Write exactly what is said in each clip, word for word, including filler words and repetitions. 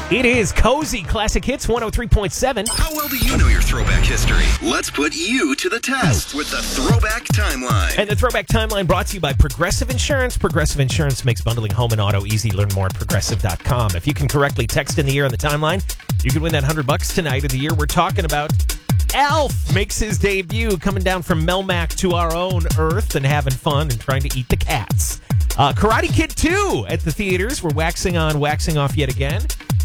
It is Cozy Classic Hits one oh three point seven. How well do you know your throwback history? Let's put you to the test with the Throwback Timeline. And the Throwback Timeline brought to you by Progressive Insurance. Progressive Insurance makes bundling home and auto easy. Learn more at progressive dot com. If you can correctly text in the year on the timeline, you can win that one hundred bucks tonight of the year we're talking about. Alf makes his debut, coming down from Melmac to our own Earth and having fun and trying to eat the cats. Uh, Karate Kid two at the theaters. We're waxing on, waxing off yet again.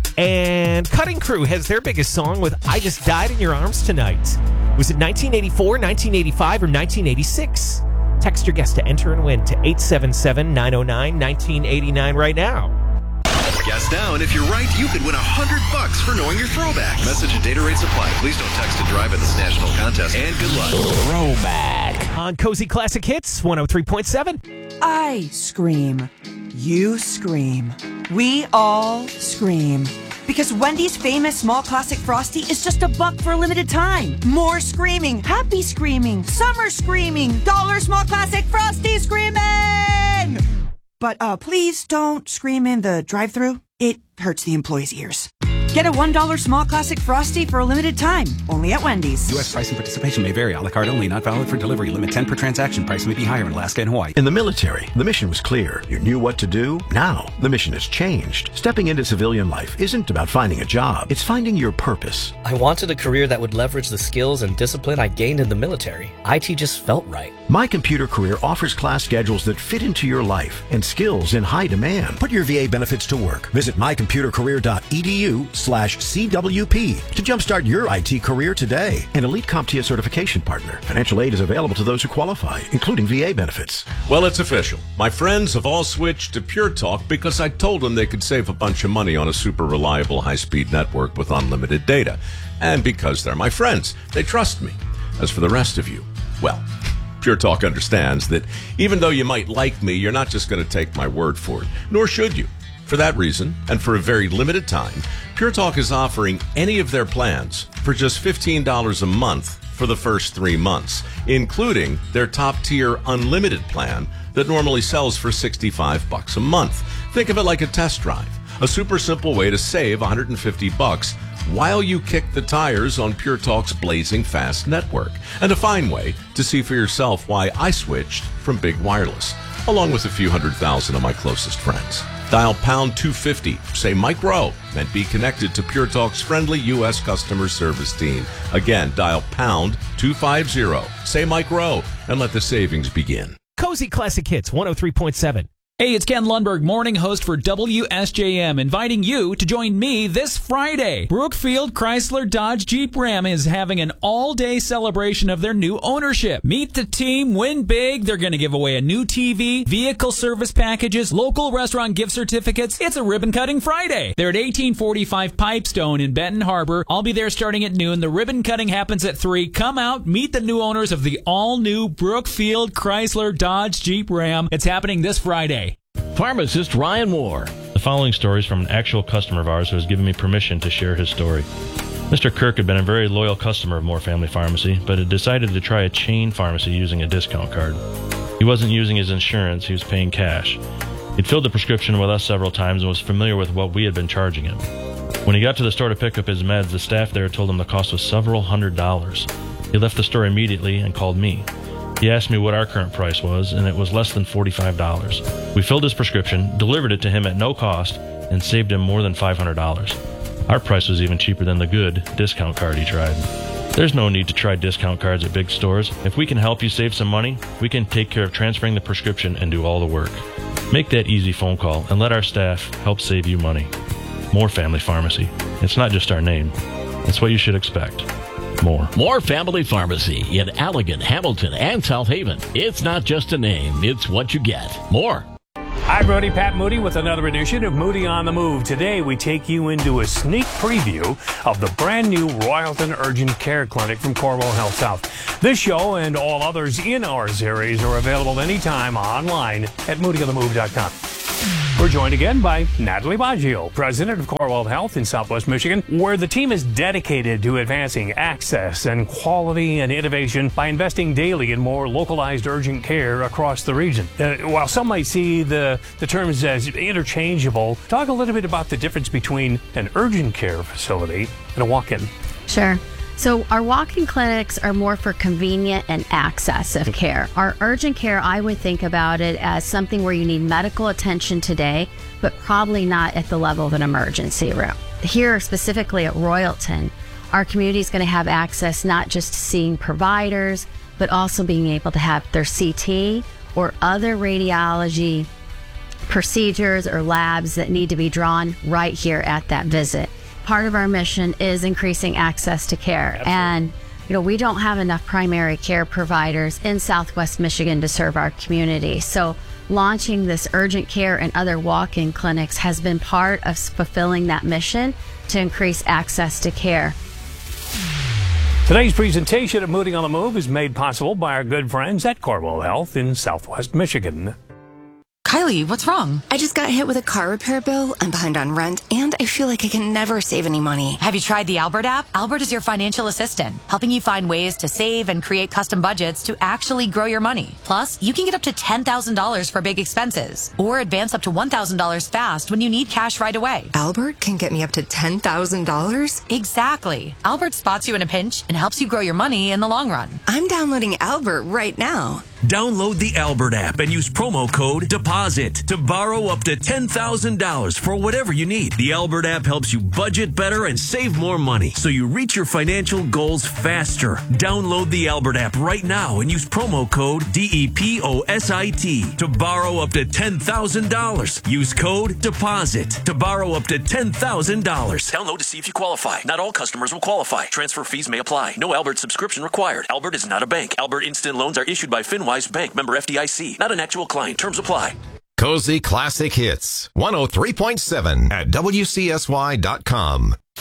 And Cutting Crew has their biggest song with I Just Died in Your Arms Tonight. Was it nineteen eighty-four, nineteen eighty-five, or nineteen eighty-six? Text your guess to enter and win to eight seven seven, nine oh nine, nineteen eighty-nine right now. Guess now, and if you're right, you could win one hundred bucks for knowing your throwback. Message and data rates apply. Please don't text and drive in this national contest. And good luck. Throwback. On Cozy Classic Hits one oh three point seven. I scream. You scream. We all scream. Because Wendy's famous small classic Frosty is just a buck for a limited time. More screaming, happy screaming, summer screaming, dollar small classic Frosty screaming! But uh, please don't scream in the drive-thru. It hurts the employees' ears. Get a one dollar small classic Frosty for a limited time, only at Wendy's. U S price and participation may vary. A la carte only, not valid for delivery. Limit ten per transaction. Price may be higher in Alaska and Hawaii. In the military, the mission was clear. You knew what to do. Now, the mission has changed. Stepping into civilian life isn't about finding a job. It's finding your purpose. I wanted a career that would leverage the skills and discipline I gained in the military. I T just felt right. My Computer Career offers class schedules that fit into your life and skills in high demand. Put your V A benefits to work. Visit my computer career dot e d u slash C W P to jumpstart your I T career today. An Elite CompTIA certification partner. Financial aid is available to those who qualify, including V A benefits. Well, it's official. My friends have all switched to Pure Talk because I told them they could save a bunch of money on a super reliable high-speed network with unlimited data. And because they're my friends, they trust me. As for the rest of you, well, Pure Talk understands that even though you might like me, you're not just going to take my word for it, nor should you. For that reason, and for a very limited time, Pure Talk is offering any of their plans for just fifteen dollars a month for the first three months, including their top-tier unlimited plan that normally sells for sixty-five bucks a month. Think of it like a test drive, a super simple way to save one hundred fifty bucks while you kick the tires on Pure Talk's blazing fast network, and a fine way to see for yourself why I switched from big wireless, along with a few hundred thousand of my closest friends. Dial pound two fifty, say Mike Rowe, and be connected to Pure Talk's friendly U S customer service team. Again, dial pound two fifty, say Mike Rowe, and let the savings begin. Cozy Classic Hits one oh three point seven. Hey, it's Ken Lundberg, morning host for W S J M, inviting you to join me this Friday. Brookfield Chrysler Dodge Jeep Ram is having an all-day celebration of their new ownership. Meet the team, win big. They're going to give away a new T V, vehicle service packages, local restaurant gift certificates. It's a ribbon-cutting Friday. They're at eighteen forty-five Pipestone in Benton Harbor. I'll be there starting at noon. The ribbon cutting happens at three. Come out, meet the new owners of the all-new Brookfield Chrysler Dodge Jeep Ram. It's happening this Friday. Pharmacist Ryan Moore. The following story is from an actual customer of ours who has given me permission to share his story. Mister Kirk had been a very loyal customer of Moore Family Pharmacy, but had decided to try a chain pharmacy using a discount card. He wasn't using his insurance, he was paying cash. He'd filled the prescription with us several times and was familiar with what we had been charging him. When he got to the store to pick up his meds, the staff there told him the cost was several hundred dollars. He left the store immediately and called me. He asked me what our current price was, and it was less than forty-five dollars. We filled his prescription, delivered it to him at no cost, and saved him more than five hundred dollars. Our price was even cheaper than the good discount card he tried. There's no need to try discount cards at big stores. If we can help you save some money, we can take care of transferring the prescription and do all the work. Make that easy phone call and let our staff help save you money. Moore Family Pharmacy. It's not just our name. It's what you should expect. More. Moore Family Pharmacy in Allegan, Hamilton, and South Haven. It's not just a name, it's what you get. More. Hi, Brody. Pat Moody with another edition of Moody on the Move. Today, we take you into a sneak preview of the brand new Royalton Urgent Care Clinic from Cornwall Health South. This show and all others in our series are available anytime online at moody on the move dot com. We're joined again by Natalie Baggio, president of Corewell Health in Southwest Michigan, where the team is dedicated to advancing access and quality and innovation by investing daily in more localized urgent care across the region. Uh, while some might see the, the terms as interchangeable, talk a little bit about the difference between an urgent care facility and a walk-in. Sure. So our walk-in clinics are more for convenient and access of care. Our urgent care, I would think about it as something where you need medical attention today, but probably not at the level of an emergency room. Here, specifically at Royalton, our community is going to have access not just to seeing providers, but also being able to have their C T or other radiology procedures or labs that need to be drawn right here at that visit. Part of our mission is increasing access to care. Absolutely. And, you know, we don't have enough primary care providers in Southwest Michigan to serve our community. So launching this urgent care and other walk-in clinics has been part of fulfilling that mission to increase access to care. Today's presentation of Moody on the Move is made possible by our good friends at Corewell Health in Southwest Michigan. Kylie, what's wrong? I just got hit with a car repair bill. I'm behind on rent, and I feel like I can never save any money. Have you tried the Albert app? Albert is your financial assistant, helping you find ways to save and create custom budgets to actually grow your money. Plus, you can get up to ten thousand dollars for big expenses, or advance up to one thousand dollars fast when you need cash right away. Albert can get me up to ten thousand dollars? Exactly. Albert spots you in a pinch and helps you grow your money in the long run. I'm downloading Albert right now. Download the Albert app and use promo code DEPOSIT to borrow up to ten thousand dollars for whatever you need. The Albert app helps you budget better and save more money so you reach your financial goals faster. Download the Albert app right now and use promo code D E P O S I T to borrow up to ten thousand dollars. Use code DEPOSIT to borrow up to ten thousand dollars. Download to see if you qualify. Not all customers will qualify. Transfer fees may apply. No Albert subscription required. Albert is not a bank. Albert Instant Loans are issued by FinWise Bank, member F D I C. Not an actual client. Terms apply. Cozy Classic Hits, one oh three point seven at W C S Y dot com.